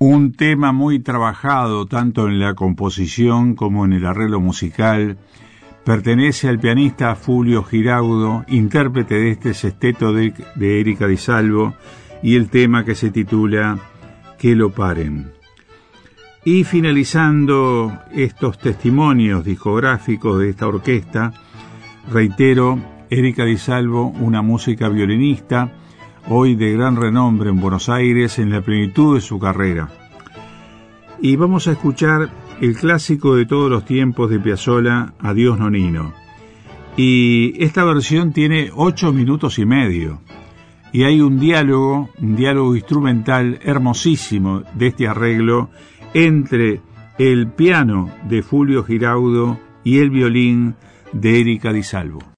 Un tema muy trabajado tanto en la composición como en el arreglo musical. Pertenece al pianista Fulvio Giraudo, intérprete de este sexteto de Erika Di Salvo, y el tema que se titula Que lo paren. Y finalizando estos testimonios discográficos de esta orquesta, reitero, Erika Di Salvo, una música violinista, hoy de gran renombre en Buenos Aires en la plenitud de su carrera. Y vamos a escuchar el clásico de todos los tiempos de Piazzolla, Adiós Nonino. Y esta versión tiene 8 minutos y medio. Y hay un diálogo instrumental hermosísimo de este arreglo entre el piano de Fulvio Giraudo y el violín de Erika Di Salvo.